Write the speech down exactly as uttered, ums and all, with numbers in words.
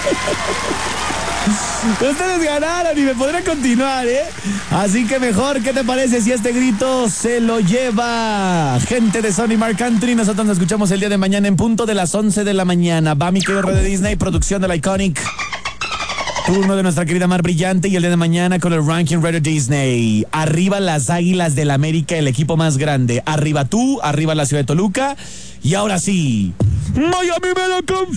Ustedes ganaron y me podré continuar, ¿eh? Así que mejor, ¿qué te parece si este grito se lo lleva gente de Sony Mark Country? Nosotros nos escuchamos el día de mañana en punto de las once de la mañana. Va mi querido de Disney, producción de la Iconic. Turno de nuestra querida Mar Brillante y el día de mañana con el Ranking Radio Disney. Arriba las Águilas del América, el equipo más grande. Arriba tú, arriba la ciudad de Toluca. Y ahora sí, Miami me lo confía.